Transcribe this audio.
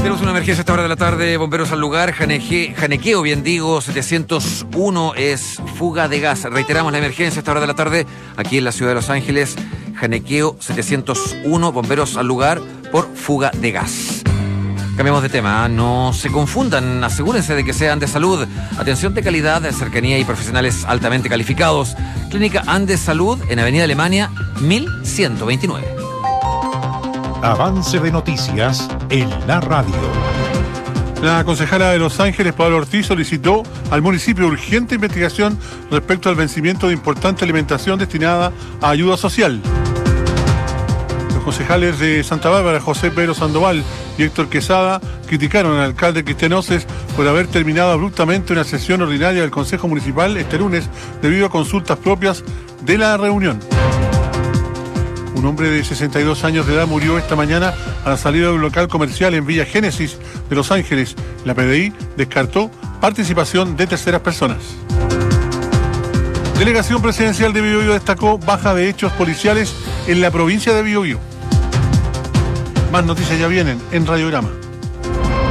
Tenemos una emergencia a esta hora de la tarde, bomberos al lugar, Janequeo, bien digo, 701 es fuga de gas. Reiteramos la emergencia a esta hora de la tarde aquí en la ciudad de Los Ángeles, Janequeo 701, bomberos al lugar por fuga de gas. Cambiamos de tema, no se confundan, asegúrense de que sean de salud, atención de calidad, cercanía y profesionales altamente calificados. Clínica Andes Salud en Avenida Alemania 1129. Avance de noticias en la radio. La concejala de Los Ángeles, Pablo Ortiz, solicitó al municipio urgente investigación respecto al vencimiento de importante alimentación destinada a ayuda social. Los concejales de Santa Bárbara, José Pedro Sandoval y Héctor Quesada, criticaron al alcalde Cristian Oces por haber terminado abruptamente una sesión ordinaria del Consejo Municipal este lunes debido a consultas propias de la reunión. Un hombre de 62 años de edad murió esta mañana a la salida de un local comercial en Villa Génesis de Los Ángeles. La PDI descartó participación de terceras personas. Delegación Presidencial de Biobío destacó baja de hechos policiales en la provincia de Biobío. Más noticias ya vienen en Radiograma.